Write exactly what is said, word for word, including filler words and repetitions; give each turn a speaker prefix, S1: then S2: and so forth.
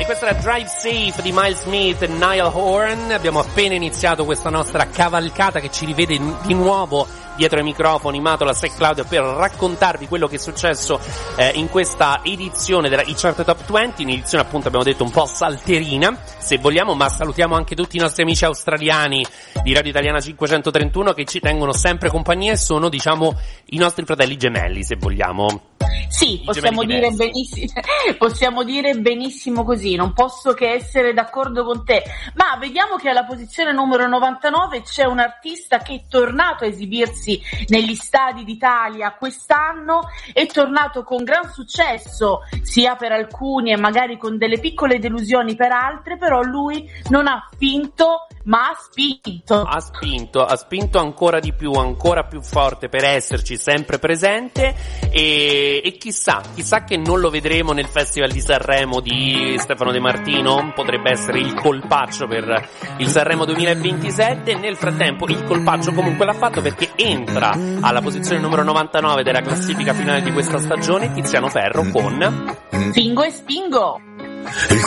S1: E questa era Drive Safe di Miles Smith e Niall Horan. Abbiamo appena iniziato questa nostra cavalcata che ci rivede di nuovo dietro ai microfoni Matola e Claudio per raccontarvi quello che è successo eh, in questa edizione della I Chart Top venti, un'edizione appunto abbiamo detto un po' salterina se vogliamo, ma salutiamo anche tutti i nostri amici australiani di Radio Italiana cinquecentotrentuno che ci tengono sempre compagnia e sono, diciamo, i nostri fratelli gemelli, se vogliamo.
S2: Sì, possiamo dire benissimo, possiamo dire benissimo così, non posso che essere d'accordo con te, ma vediamo che alla posizione numero novantanove c'è un artista che è tornato a esibirsi negli stadi d'Italia quest'anno, è tornato con gran successo sia per alcuni e magari con delle piccole delusioni per altre, però lui non ha finto ma ha spinto.
S1: Ha spinto, ha spinto ancora di più, ancora più forte per esserci sempre presente e, e chissà, chissà che non lo vedremo nel Festival di Sanremo di Stefano De Martino, potrebbe essere il colpaccio per il Sanremo duemilaventisette. Nel frattempo il colpaccio comunque l'ha fatto perché entra alla posizione numero novantanove della classifica finale di questa stagione Tiziano Ferro con
S2: Fingo e Spingo.